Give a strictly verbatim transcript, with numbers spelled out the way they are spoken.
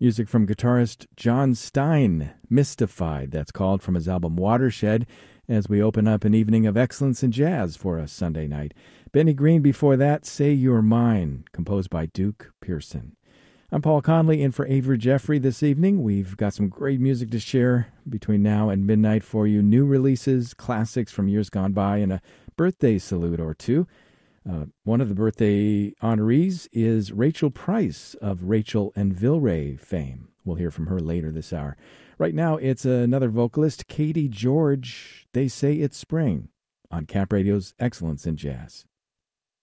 Music from guitarist John Stein, Mystified, that's called, from his album Watershed, as we open up an evening of excellence in jazz for a Sunday night. Benny Green before that, Say You're Mine, composed by Duke Pearson. I'm Paul Conley in for Avery Jeffrey this evening. We've got some great music to share between now and midnight for you. New releases, classics from years gone by, and a birthday salute or two. Uh, one of the birthday honorees is Rachel Price of Rachel and Vilray fame. We'll hear from her later this hour. Right now, it's another vocalist, Katie George. They Say It's Spring on Cap Radio's Excellence in Jazz.